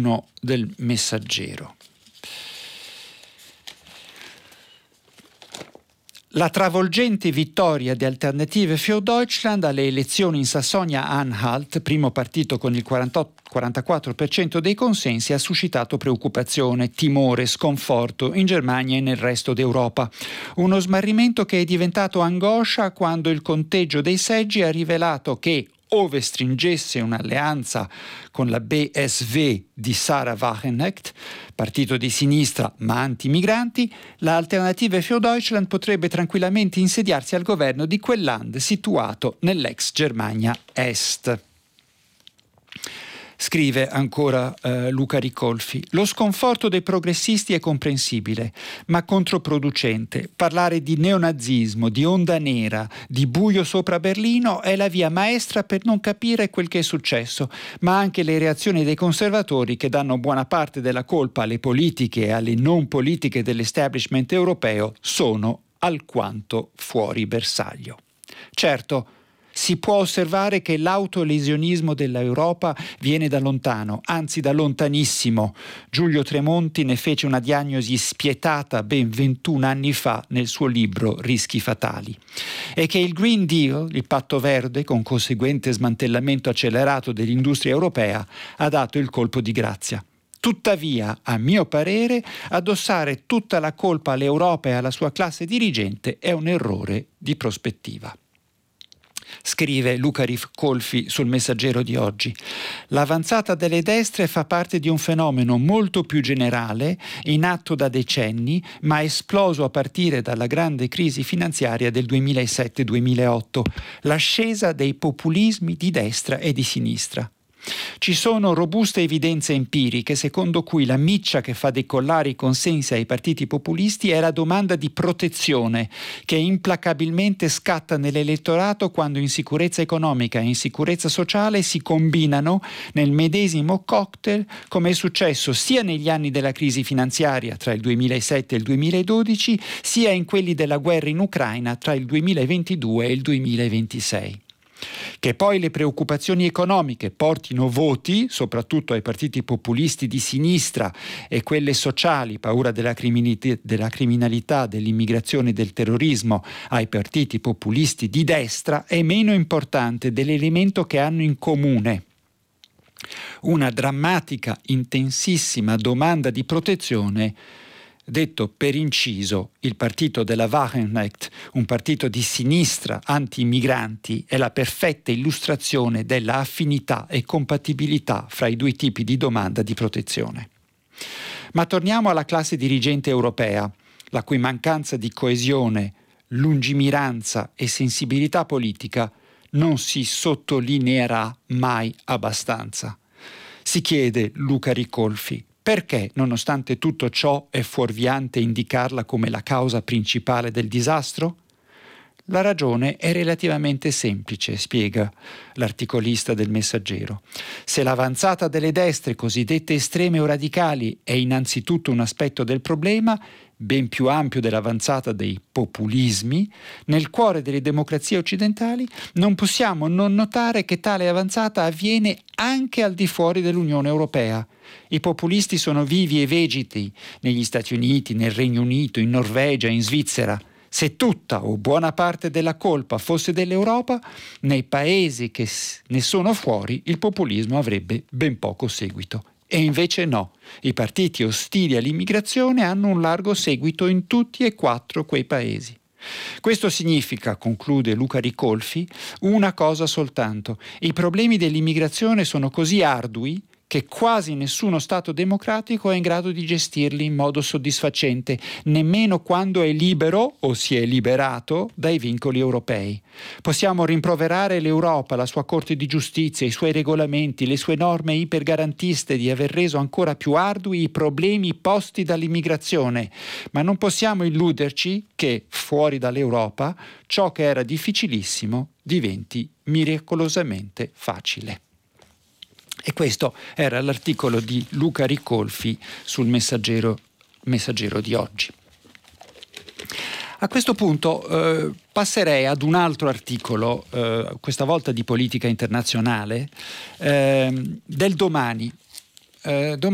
1 del Messaggero. La travolgente vittoria di Alternative für Deutschland alle elezioni in Sassonia-Anhalt, primo partito con il 44% dei consensi, ha suscitato preoccupazione, timore, sconforto in Germania e nel resto d'Europa. Uno smarrimento che è diventato angoscia quando il conteggio dei seggi ha rivelato che, ove stringesse un'alleanza con la BSW di Sarah Wagenknecht, partito di sinistra ma anti-migranti, la Alternative für Deutschland potrebbe tranquillamente insediarsi al governo di quel land situato nell'ex Germania Est. Scrive ancora Luca Ricolfi: lo sconforto dei progressisti è comprensibile, ma controproducente. Parlare di neonazismo, di onda nera, di buio sopra Berlino è la via maestra per non capire quel che è successo, ma anche le reazioni dei conservatori che danno buona parte della colpa alle politiche e alle non politiche dell'establishment europeo sono alquanto fuori bersaglio. Certo, si può osservare che l'autolesionismo dell'Europa viene da lontano, anzi da lontanissimo. Giulio Tremonti ne fece una diagnosi spietata ben 21 anni fa nel suo libro Rischi fatali. E che il Green Deal, il patto verde, con conseguente smantellamento accelerato dell'industria europea, ha dato il colpo di grazia. Tuttavia, a mio parere, addossare tutta la colpa all'Europa e alla sua classe dirigente è un errore di prospettiva. Scrive Luca Ricolfi sul Messaggero di oggi: l'avanzata delle destre fa parte di un fenomeno molto più generale, in atto da decenni, ma esploso a partire dalla grande crisi finanziaria del 2007-2008, l'ascesa dei populismi di destra e di sinistra. Ci sono robuste evidenze empiriche secondo cui la miccia che fa decollare i consensi ai partiti populisti è la domanda di protezione, che implacabilmente scatta nell'elettorato quando insicurezza economica e insicurezza sociale si combinano nel medesimo cocktail, come è successo sia negli anni della crisi finanziaria tra il 2007 e il 2012, sia in quelli della guerra in Ucraina tra il 2022 e il 2026. Che poi le preoccupazioni economiche portino voti, soprattutto ai partiti populisti di sinistra, e quelle sociali, paura della criminalità, dell'immigrazione e del terrorismo, ai partiti populisti di destra, è meno importante dell'elemento che hanno in comune: una drammatica, intensissima domanda di protezione. Detto per inciso, il partito della Wagenknecht, un partito di sinistra anti-immigranti, è la perfetta illustrazione della affinità e compatibilità fra i due tipi di domanda di protezione. Ma torniamo alla classe dirigente europea, la cui mancanza di coesione, lungimiranza e sensibilità politica non si sottolineerà mai abbastanza. Si chiede Luca Ricolfi: perché, nonostante tutto ciò, è fuorviante indicarla come la causa principale del disastro? La ragione è relativamente semplice, spiega l'articolista del Messaggero. Se l'avanzata delle destre cosiddette estreme o radicali è innanzitutto un aspetto del problema, ben più ampio dell'avanzata dei populismi, nel cuore delle democrazie occidentali non possiamo non notare che tale avanzata avviene anche al di fuori dell'Unione Europea. I populisti sono vivi e vegeti negli Stati Uniti, nel Regno Unito, in Norvegia, in Svizzera. Se tutta o buona parte della colpa fosse dell'Europa, nei paesi che ne sono fuori il populismo avrebbe ben poco seguito. E invece no, i partiti ostili all'immigrazione hanno un largo seguito in tutti e 4 quei paesi. Questo significa, conclude Luca Ricolfi, una cosa soltanto: i problemi dell'immigrazione sono così ardui che quasi nessuno Stato democratico è in grado di gestirli in modo soddisfacente, nemmeno quando è libero o si è liberato dai vincoli europei. Possiamo rimproverare l'Europa, la sua Corte di Giustizia, i suoi regolamenti, le sue norme ipergarantiste di aver reso ancora più ardui i problemi posti dall'immigrazione, ma non possiamo illuderci che, fuori dall'Europa, ciò che era difficilissimo diventi miracolosamente facile. E questo era l'articolo di Luca Ricolfi sul Messaggero di oggi. A questo punto passerei ad un altro articolo, questa volta di politica internazionale, del Domani.